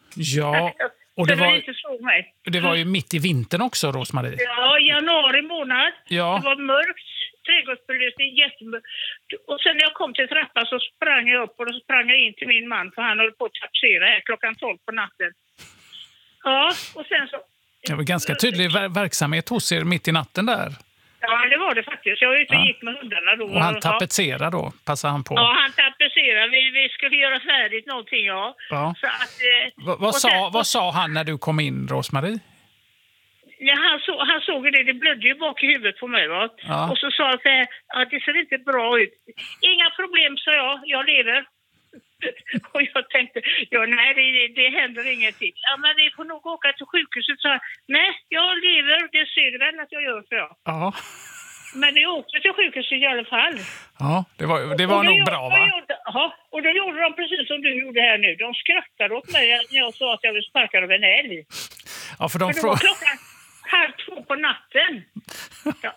Ja, och det var ju mitt i vintern också, Rose-Marie. Ja, januari månad. Ja. Det var mörkt, trädgårdsbelysning, jättemörkt. Och sen när jag kom till trappan så sprang jag upp och då sprang jag in till min man för han höll på att tapetsera här klockan 12 på natten. Ja, och sen så... Det var ganska tydlig verksamhet hos er mitt i natten där. Ja, det var det faktiskt. Jag var ute och gick med hundarna då. Och han tapetserade då, passade han på. Ja, han tapetserade. Vi skulle göra färdigt någonting, ja. Så att, vad sa han när du kom in, Rose-Marie? Ja, han såg det blödde ju bak i huvudet på mig, va? Ja. Och så sa han så här, att det ser inte bra ut. Inga problem, sa jag lever. Och jag tänkte, nej det händer ingenting. Ja, men vi får nog åka till sjukhuset, så nej, jag lever, det ser väl att jag gör, så jag. Ja. Men vi åkte till sjukhuset i alla fall. Ja, det var nog bra, va? Och då gjorde de precis som du gjorde här nu. De skrattade åt mig när jag sa att jag vill sparka av en älg. Ja, för det var klockan 1:30 på natten. Ja,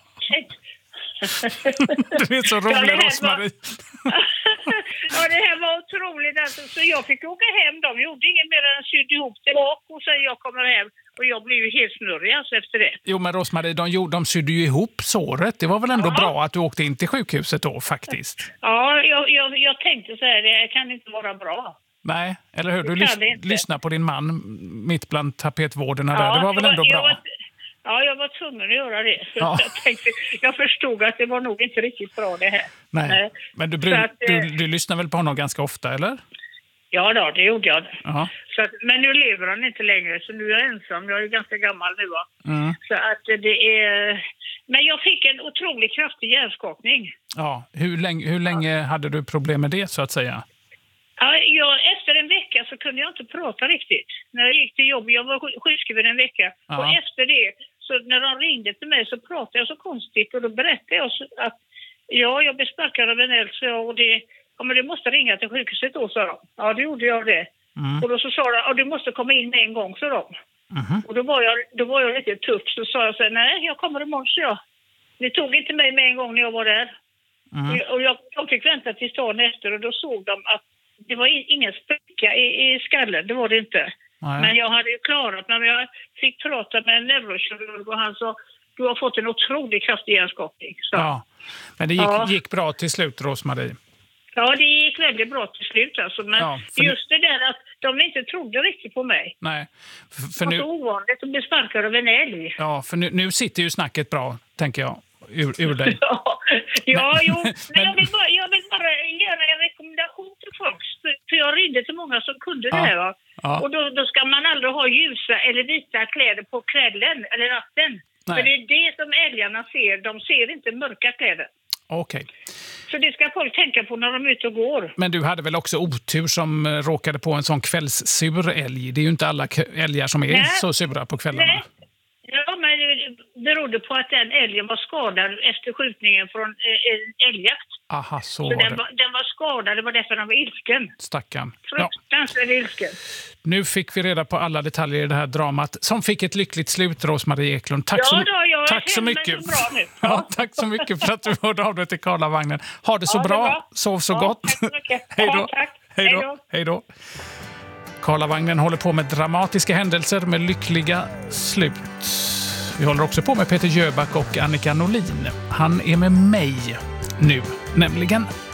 du är så rolig, Rose-Marie. Ja, det här var otroligt. Alltså. Så jag fick åka hem. De gjorde inget mer än sydde ihop det bak och sen jag kommer hem. Och jag blev ju helt snurrig alltså efter det. Jo, men Rose-Marie, de sydde ju ihop såret. Det var väl ändå bra att du åkte in till sjukhuset då, faktiskt? Ja, jag tänkte så här, det kan inte vara bra. Nej, eller hur? Du lyssnar på din man mitt bland tapetvårderna där. Det var väl ändå bra? Jag var tvungen att göra det. Ja. Jag förstod att det var nog inte riktigt bra det här. Nej. Men du lyssnar väl på honom ganska ofta, eller? Ja då, det gjorde jag. Så men nu lever han inte längre, så nu är jag ensam. Jag är ganska gammal nu, va? Så att det är... Men jag fick en otroligt kraftig hjärnskakning. Ja, hur länge hade du problem med det, så att säga? Ja, efter en vecka så kunde jag inte prata riktigt. När jag gick till jobb, jag var sjukskriven en vecka. Ja. Och efter det, så när de ringde till mig så pratade jag så konstigt. Och då berättade jag att jag blev sparkad av en älg. Men du måste ringa till sjukhuset då, sa de. Ja, då gjorde jag det. Och då så sa de, du måste komma in med en gång, sa de. Och då var jag lite tuff. Så sa jag så här, nej, jag kommer imorgon, så jag. Ni tog inte mig med en gång när jag var där. Och de fick vänta till dagen efter och då såg de att det var ingen spricka i skallen, det var det inte. Nej. Men jag hade ju klarat när jag fick prata med en neurokirurg och han sa, du har fått en otroligt kraftig hjärnskakning. Ja, men det gick bra till slut, Rose-Marie. Ja, det gick väldigt bra till slut alltså. Men just det där att de inte trodde riktigt på mig. Nej. För nu... Det var så ovanligt att bli sparkad av en älg. Ja, för nu sitter ju snacket bra, tänker jag. Ur dig. Men jag vill bara göra en rekommendation till folk. För jag ringde till många som kunde det här. Va? Ja. Och då ska man aldrig ha ljusa eller vita kläder på kvällen eller natten. Nej. För det är det som älgarna ser. De ser inte mörka kläder. Okej. Så det ska folk tänka på när de är ute och går. Men du hade väl också otur som råkade på en sån kvällssur älg? Det är ju inte alla älgar som är så sura på kvällarna. Nej. Ja, men det berodde på att den älgen var skadad efter skjutningen från en älgjakt. Aha, så den var skadad, det var därför den var ilsken. Stackarn. Fruktansvärt ilsken. Nu fick vi reda på alla detaljer i det här dramat som fick ett lyckligt slut, Rose-Marie Eklund. Tack så mycket. Så bra nu. Ja, tack så mycket för att du hörde av dig till Karlavagnen. Ha det så bra. Sov så gott. Tack så mycket. Hej då. Karlavagnen håller på med dramatiska händelser med lyckliga slut. Vi håller också på med Peter Jöback och Annika Norlin. Han är med mig nu, nämligen